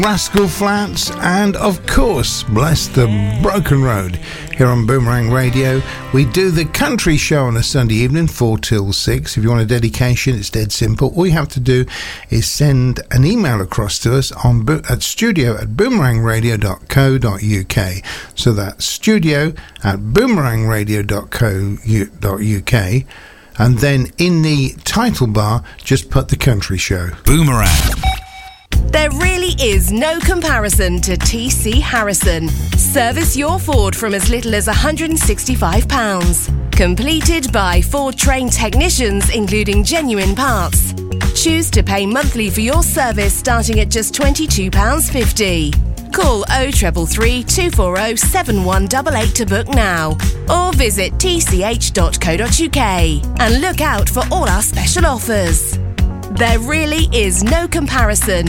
Rascal Flatts, and of course, Bless the Broken Road. Here on Boomerang Radio, we do the country show on a Sunday evening, 4 till 6. If you want a dedication, it's dead simple. All you have to do is send an email across to us at studio@boomerangradio.co.uk. So that's studio@boomerangradio.co.uk. And then in the title bar, just put the country show. Boomerang. There really is no comparison to TC Harrison. Service your Ford from as little as £165. Completed by Ford-trained technicians, including genuine parts. Choose to pay monthly for your service starting at just £22.50. Call 0333 240 7188 to book now. Or visit tch.co.uk and look out for all our special offers. There really is no comparison